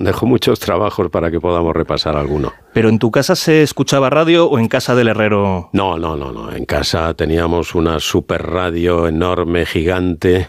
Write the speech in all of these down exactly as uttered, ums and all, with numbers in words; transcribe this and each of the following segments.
dejó muchos trabajos para que podamos repasar alguno. ¿Pero en tu casa se escuchaba radio o en casa del herrero? No, no, no, no. En casa teníamos una super radio enorme, gigante,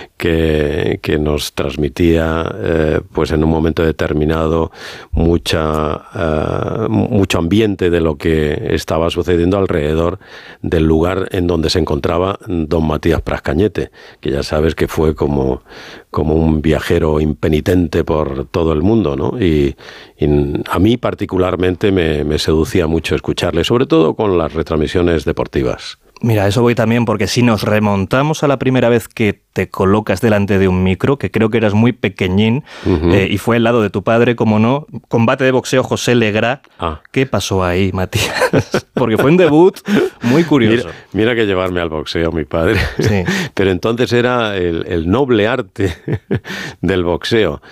que, que nos transmitía, eh, pues en un momento determinado, mucha, uh, mucho ambiente de lo que estaba sucediendo alrededor del lugar en donde se encontraba don Matías Prats Cañete, que ya sabes que fue como, como un viajero impenitente por todo el mundo, ¿no? Y, y a mí particularmente Me, me seducía mucho escucharle, sobre todo con las retransmisiones deportivas. Mira, eso voy también, porque si nos remontamos a la primera vez que te colocas delante de un micro, que creo que eras muy pequeñín, uh-huh. eh, y fue al lado de tu padre, como no, combate de boxeo José Legrá. Ah. ¿Qué pasó ahí, Matías? Porque fue un debut muy curioso. Mira, mira que llevarme al boxeo mi padre. Sí. Pero entonces era el, el noble arte del boxeo.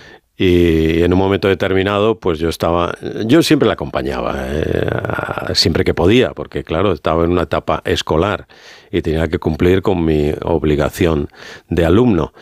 Y en un momento determinado, pues yo estaba, yo siempre la acompañaba, eh, siempre que podía, porque claro, estaba en una etapa escolar y tenía que cumplir con mi obligación de alumno.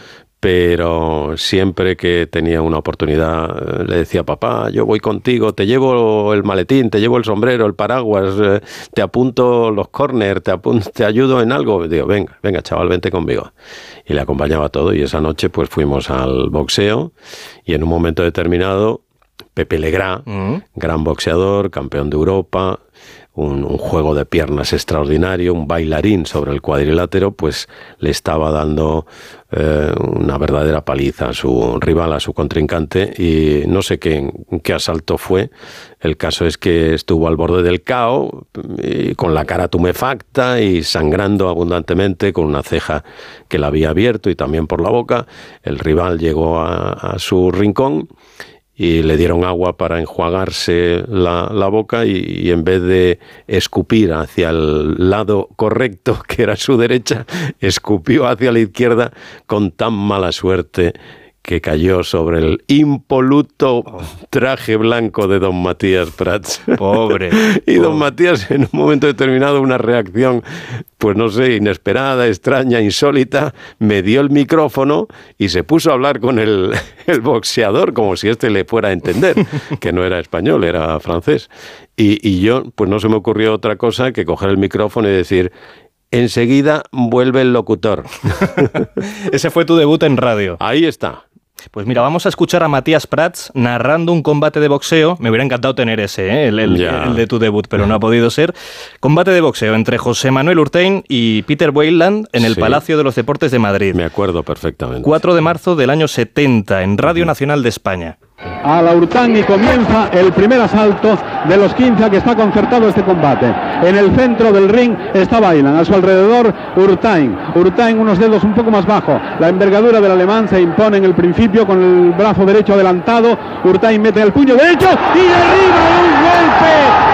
Pero siempre que tenía una oportunidad le decía, papá, yo voy contigo, te llevo el maletín, te llevo el sombrero, el paraguas, eh, te apunto los corners, te, apunto, te ayudo en algo. Digo, venga, venga, chaval, vente conmigo. Y le acompañaba todo, y esa noche pues fuimos al boxeo, y en un momento determinado Pepe Legrá, uh-huh. gran boxeador, campeón de Europa, un, un juego de piernas extraordinario, un bailarín sobre el cuadrilátero, pues le estaba dando eh, una verdadera paliza a su rival, a su contrincante, y no sé qué, qué asalto fue. El caso es que estuvo al borde del cao, y con la cara tumefacta y sangrando abundantemente, con una ceja que la había abierto y también por la boca. El rival llegó a, a su rincón y le dieron agua para enjuagarse la, la boca, y, y en vez de escupir hacia el lado correcto, que era su derecha, escupió hacia la izquierda con tan mala suerte que cayó sobre el impoluto traje blanco de don Matías Prats. Pobre. Y don pobre. Matías, en un momento determinado, una reacción, pues no sé, inesperada, extraña, insólita, me dio el micrófono y se puso a hablar con el, el boxeador, como si éste le fuera a entender, que no era español, era francés. Y, y yo, pues no se me ocurrió otra cosa que coger el micrófono y decir: enseguida vuelve el locutor. Ese fue tu debut en radio. Ahí está. Pues mira, vamos a escuchar a Matías Prats narrando un combate de boxeo. Me hubiera encantado tener ese, ¿eh? el, el, el de tu debut, pero no ha podido ser. Combate de boxeo entre José Manuel Urtein y Peter Weyland en el sí. Palacio de los Deportes de Madrid. Me acuerdo perfectamente. cuatro de marzo del año setenta, en Radio Nacional de España. A la Urtein, y comienza el primer asalto de los quince a que está concertado este combate. En el centro del ring está Weyland, a su alrededor Urtein. Urtein unos dedos un poco más bajo. La envergadura del alemán se impone en el principio con el brazo derecho adelantado. Urtein mete el puño derecho y derriba un golpe